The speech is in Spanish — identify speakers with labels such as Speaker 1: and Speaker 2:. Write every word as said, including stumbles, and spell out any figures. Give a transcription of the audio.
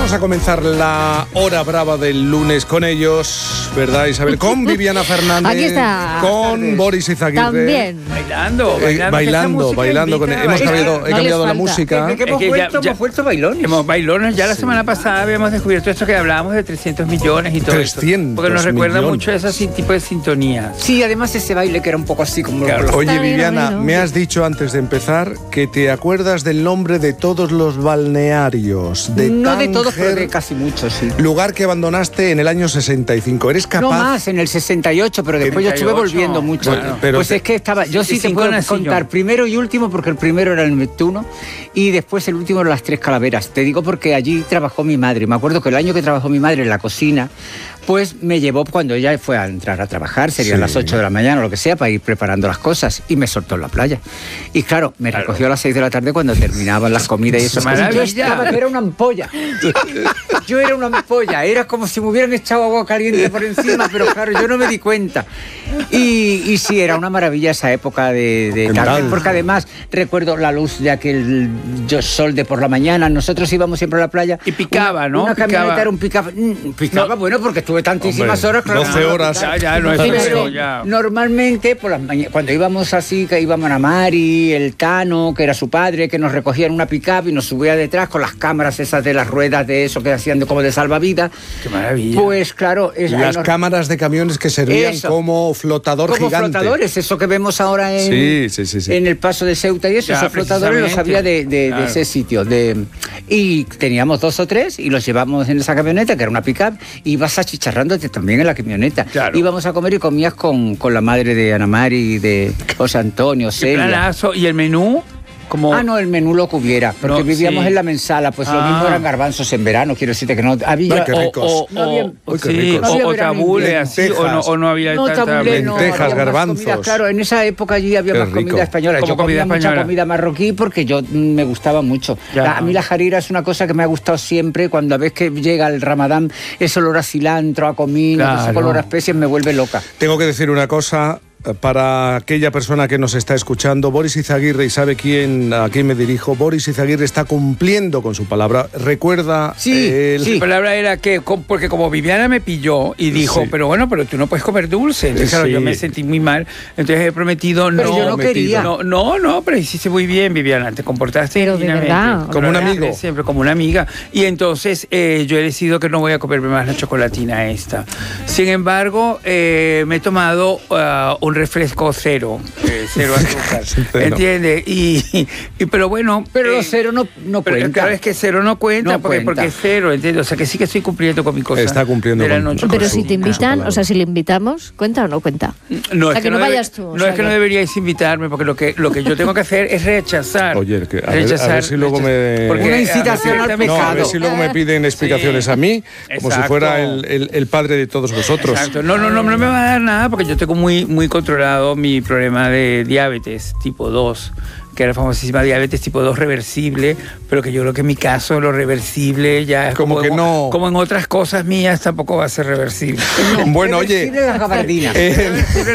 Speaker 1: vamos a comenzar la hora brava del lunes con ellos, ¿verdad, Isabel? Con Viviana Fernández.
Speaker 2: Aquí está.
Speaker 1: Con Boris Izaguirre.
Speaker 2: También.
Speaker 3: Bailando,
Speaker 1: Eh,
Speaker 3: bailando.
Speaker 1: bailando, bailando con, hemos cambiado, he
Speaker 2: No
Speaker 1: cambiado
Speaker 2: les
Speaker 1: la
Speaker 2: falta.
Speaker 1: música.
Speaker 3: Es que
Speaker 4: hemos,
Speaker 3: ya-
Speaker 4: vuelto,
Speaker 3: ya-
Speaker 4: hemos vuelto bailones.
Speaker 3: Hemos bailones. Ya la
Speaker 1: Sí.
Speaker 3: semana pasada habíamos descubierto esto que hablábamos de trescientos millones y todo
Speaker 1: trescientos
Speaker 3: eso. Porque nos recuerda
Speaker 1: millones.
Speaker 3: mucho a ese tipo de sintonías.
Speaker 4: Sí, además ese baile que era un poco así como...
Speaker 3: Claro.
Speaker 1: Oye,
Speaker 2: Está bien,
Speaker 1: Viviana,
Speaker 2: bueno.
Speaker 1: me has dicho antes de empezar que te acuerdas del nombre de todos los balnearios de
Speaker 4: no de todos, pero
Speaker 1: Tánger,
Speaker 4: de casi muchos, sí.
Speaker 1: lugar que abandonaste en el año sesenta y cinco. ¿Eres capaz?
Speaker 4: No más, en el sesenta y ocho, pero después yo estuve
Speaker 3: sesenta y ocho,
Speaker 4: volviendo mucho.
Speaker 1: claro. Pero
Speaker 4: pues
Speaker 1: te-
Speaker 4: es que estaba... Yo sí
Speaker 3: Y
Speaker 4: te
Speaker 3: cinco
Speaker 4: puedo
Speaker 3: nací
Speaker 4: contar
Speaker 3: yo.
Speaker 4: primero y último, porque el primero era el Neptuno y después el último era las Tres Calaveras. Te digo porque allí trabajó mi madre. Me acuerdo que el año que trabajó mi madre en la cocina, pues me llevó cuando ella fue a entrar a trabajar, serían
Speaker 1: Sí.
Speaker 4: las ocho de la mañana o lo que sea, para ir preparando las cosas, y me soltó en la playa. Y claro, me
Speaker 3: Claro.
Speaker 4: recogió a las seis de la tarde cuando terminaban las comidas y eso.
Speaker 3: Maravilla.
Speaker 4: Yo estaba que era una ampolla. Yo era una ampolla, era como si me hubieran echado agua caliente por encima, pero claro, yo no me di cuenta. Y, y sí, era una maravilla esa época de, de
Speaker 1: ¿Qué
Speaker 4: Tánger,
Speaker 1: tal?
Speaker 4: porque además recuerdo la luz de aquel yo- sol de por la mañana. Nosotros íbamos siempre a la playa.
Speaker 3: Y picaba,
Speaker 4: Una-
Speaker 3: ¿no?
Speaker 4: Una camioneta
Speaker 3: Picaba.
Speaker 4: era un picaba. mm, Picaba,
Speaker 3: No.
Speaker 4: bueno, porque estuve tantísimas
Speaker 1: Hombre,
Speaker 4: horas. claro,
Speaker 1: doce
Speaker 4: no,
Speaker 1: horas.
Speaker 4: picaba.
Speaker 3: Ya, ya, no es
Speaker 4: Pero
Speaker 3: fresco, ya.
Speaker 4: Normalmente, por las mañanas, cuando íbamos así, que íbamos a Mari, el Tano, que era su padre, que nos recogía en una pick-up y nos subía detrás con las cámaras esas de las ruedas de eso que hacían de, como de salvavidas.
Speaker 3: Qué maravilla.
Speaker 4: Pues claro, es, ahí
Speaker 1: Las
Speaker 4: nos-
Speaker 1: cámaras de camiones que servían
Speaker 4: Eso.
Speaker 1: como flotador
Speaker 4: como
Speaker 1: gigante.
Speaker 4: flotadores, eso que vemos ahora en,
Speaker 1: Sí, sí, sí, sí.
Speaker 4: en el paso de Ceuta y eso,
Speaker 3: Ya,
Speaker 4: esos flotadores los había de, de- de
Speaker 3: Claro.
Speaker 4: ese sitio. De, y teníamos dos o tres y los llevamos en esa camioneta, que era una pick-up, y ibas achicharrándote también en la camioneta.
Speaker 3: Claro.
Speaker 4: Íbamos a comer y comías con, con la madre de Ana Mari, de José Antonio,
Speaker 3: Qué
Speaker 4: Celia.
Speaker 3: planazo. ¿Y el menú? Como...
Speaker 4: Ah, no, el menú lo cubiera, porque
Speaker 3: No,
Speaker 4: vivíamos
Speaker 3: sí.
Speaker 4: en la mensala, pues lo
Speaker 3: Ah.
Speaker 4: mismo eran garbanzos en verano, quiero decirte que no había...
Speaker 1: Ay, qué
Speaker 3: o,
Speaker 1: ricos.
Speaker 3: o,
Speaker 4: No había-
Speaker 3: o-
Speaker 1: Uy, qué
Speaker 3: sí,
Speaker 1: ricos.
Speaker 4: No había
Speaker 3: o, o
Speaker 4: verano
Speaker 3: tabule
Speaker 4: invierno.
Speaker 3: así, o no, o no había
Speaker 4: No,
Speaker 3: tanta...
Speaker 4: tabulé, no,
Speaker 1: lentejas,
Speaker 4: había más
Speaker 1: garbanzos.
Speaker 4: comida, claro, en esa época allí había
Speaker 1: Qué
Speaker 4: más
Speaker 1: rico.
Speaker 4: comida española.
Speaker 3: Como
Speaker 4: Yo comía
Speaker 3: comida
Speaker 4: mucha
Speaker 3: española.
Speaker 4: comida marroquí porque yo mm, me gustaba mucho.
Speaker 3: Ya.
Speaker 4: La- a mí la jarira es una cosa que me ha gustado siempre. Cuando ves que llega el Ramadán, ese olor a cilantro, a comino,
Speaker 3: Claro.
Speaker 4: ese olor a especies me vuelve loca.
Speaker 1: Tengo que decir una cosa eh, para aquella persona que nos está escuchando. Boris Izaguirre, y sabe quién, a quién me dirijo, Boris Izaguirre está cumpliendo con su palabra. Recuerda
Speaker 4: Sí,
Speaker 1: el-
Speaker 4: sí.
Speaker 3: La palabra era que, com- porque como Viviana me pilló y dijo,
Speaker 1: Sí.
Speaker 3: pero bueno, pero tú no puedes comer dulce. Entonces, claro,
Speaker 1: Sí.
Speaker 3: yo me sentí muy mal. Entonces he prometido
Speaker 4: Pero
Speaker 3: no.
Speaker 4: yo no quería.
Speaker 3: No, no, no, pero hiciste muy bien, Viviana. Te comportaste
Speaker 2: Pero de
Speaker 3: divinamente.
Speaker 2: verdad.
Speaker 1: Como un
Speaker 3: la verdad,
Speaker 1: amigo.
Speaker 3: Siempre, como una amiga. Y entonces eh, yo he decidido que no voy a comerme más la chocolatina esta. Sin embargo, eh, me he tomado ah, un refresco cero. eh, cero azúcar.
Speaker 1: Cero.
Speaker 3: ¿Entiendes? Y, y, pero bueno.
Speaker 4: Pero
Speaker 3: eh,
Speaker 4: los cero no, no
Speaker 3: pero
Speaker 4: cuenta.
Speaker 3: claro, es que cero no cuenta,
Speaker 4: No
Speaker 3: porque,
Speaker 4: cuenta.
Speaker 3: porque es cero, ¿entiendes? O sea, que sí que estoy cumpliendo con mi cosa.
Speaker 1: Está cumpliendo
Speaker 3: de la
Speaker 1: con-
Speaker 3: noche
Speaker 2: Pero
Speaker 1: con
Speaker 2: si
Speaker 1: su-
Speaker 2: te
Speaker 1: con su
Speaker 2: invitan,
Speaker 1: palabra.
Speaker 2: o sea, si le invitamos, ¿cuenta o no cuenta?
Speaker 3: No,
Speaker 2: O sea,
Speaker 3: es
Speaker 2: que no
Speaker 3: debe-
Speaker 2: vayas tú, o
Speaker 3: No
Speaker 2: sea
Speaker 3: es que no
Speaker 2: que-
Speaker 3: deberíais invitarme, porque lo que, lo que yo tengo que hacer es rechazar.
Speaker 1: Oye, que a ver- a ver si luego
Speaker 3: rechazar.
Speaker 1: me-
Speaker 3: Porque,
Speaker 4: Una
Speaker 3: a ver,
Speaker 4: incitación al
Speaker 3: también-
Speaker 1: No, a ver
Speaker 4: pecado.
Speaker 1: si luego me piden explicaciones
Speaker 3: Sí.
Speaker 1: a mí, como si
Speaker 3: Exacto.
Speaker 1: fuera el, el- el padre de todos vosotros.
Speaker 3: Exacto. No, no, no, no me va a dar nada porque yo tengo muy, muy controlado mi problema de diabetes tipo dos, que era la famosísima diabetes tipo dos reversible, pero que yo creo que en mi caso lo reversible ya es
Speaker 1: Como
Speaker 3: como,
Speaker 1: que
Speaker 3: en-
Speaker 1: no.
Speaker 3: como en otras cosas mías tampoco va a ser reversible.
Speaker 1: Bueno, oye,
Speaker 4: Reversible la gabardina.
Speaker 1: eh,